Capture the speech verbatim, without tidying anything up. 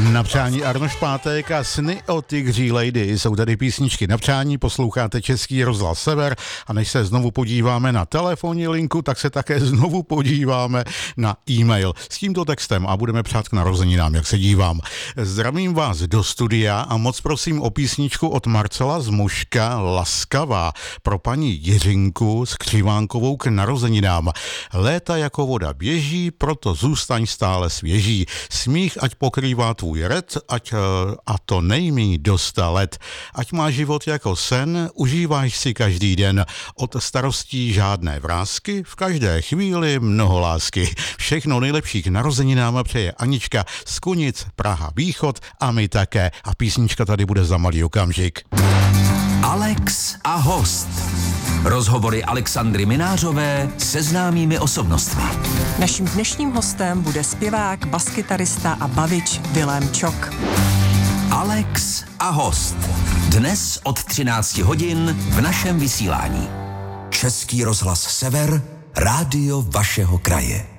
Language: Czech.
Na přání Arnoš Pátek a Sny o tygří lady. Jsou tady písničky na přání, posloucháte Český rozhlas Sever a než se znovu podíváme na telefonní linku, tak se také znovu podíváme na e-mail s tímto textem a budeme přát k narozeninám, jak se dívám. Zdravím vás do studia a moc prosím o písničku od Marcela z Moška Laskavá pro paní Jiřinku s Křivánkovou k narozeninám. Léta jako voda běží, proto zůstaň stále svěží. Smích ať pokrývá tvůj red, ať a to nejmíň do sta let. Ať má život jako sen, užíváš si každý den. Od starostí žádné vrásky, v každé chvíli mnoho lásky. Všechno nejlepší k narozeninám přeje Anička z Kunic, Praha Východ a my také. A písnička tady bude za malý okamžik. Alex a host. Rozhovory Alexandry Minářové se známými osobnostmi. Naším dnešním hostem bude zpěvák, baskytarista a bavič Vilém Čok. Alex a host. Dnes od třinácti hodin v našem vysílání. Český rozhlas Sever, rádio vašeho kraje.